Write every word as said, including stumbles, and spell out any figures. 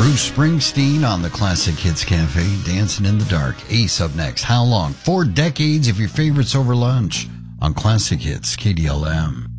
Bruce Springsteen on the Classic Hits Cafe, Dancing in the Dark. Ace up next. How long? Four decades of your favorites over lunch on Classic Hits, K D L M.